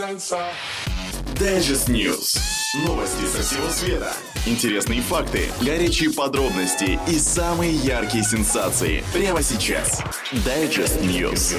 Digest News. Новости со всего света. Интересные факты, горячие подробности и самые яркие сенсации. Прямо сейчас. Digest News.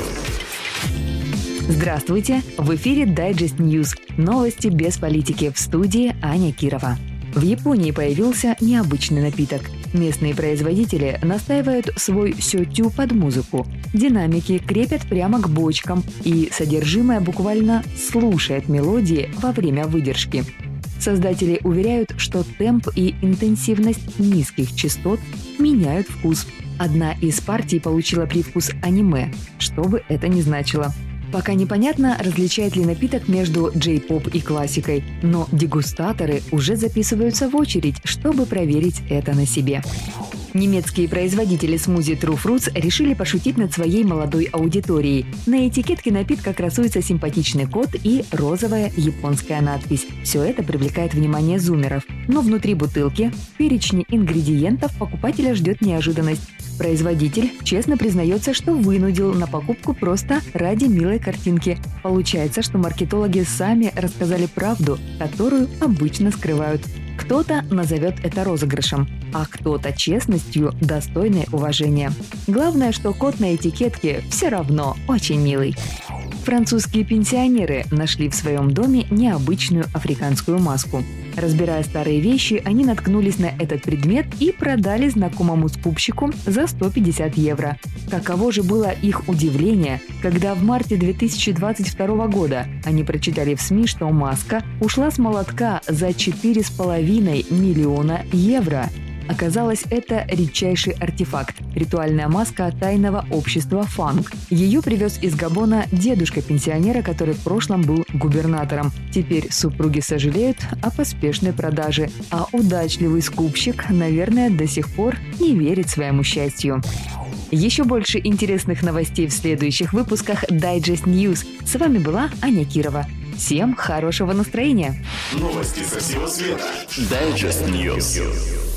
Здравствуйте! В эфире Digest News. Новости без политики. В студии Аня Кирова. В Японии появился необычный напиток. Местные производители настаивают свой сётю под музыку. Динамики крепят прямо к бочкам, и содержимое буквально слушает мелодии во время выдержки. Создатели уверяют, что темп и интенсивность низких частот меняют вкус. Одна из партий получила привкус аниме, что бы это ни значило. Пока непонятно, различает ли напиток между джей-поп и классикой, но дегустаторы уже записываются в очередь, чтобы проверить это на себе. Немецкие производители смузи True Fruits решили пошутить над своей молодой аудиторией. На этикетке напитка красуется симпатичный кот и розовая японская надпись. Все это привлекает внимание зумеров. Но внутри бутылки, в перечне ингредиентов, покупателя ждет неожиданность. Производитель честно признается, что вынудил на покупку просто ради милой картинки. Получается, что маркетологи сами рассказали правду, которую обычно скрывают. Кто-то назовет это розыгрышем, а кто-то честностью, достойной уважения. Главное, что кот на этикетке все равно очень милый. Французские пенсионеры нашли в своем доме необычную африканскую маску. Разбирая старые вещи, они наткнулись на этот предмет и продали знакомому скупщику за 150 евро. Каково же было их удивление, когда в марте 2022 года они прочитали в СМИ, что маска ушла с молотка за 4,5 миллиона евро. Оказалось, это редчайший артефакт – ритуальная маска тайного общества «Фанк». Ее привез из Габона дедушка пенсионера, который в прошлом был губернатором. Теперь супруги сожалеют о поспешной продаже, а удачливый скупщик, наверное, до сих пор не верит своему счастью. Еще больше интересных новостей в следующих выпусках Digest News. С вами была Аня Кирова. Всем хорошего настроения! Новости со всего света. Digest News.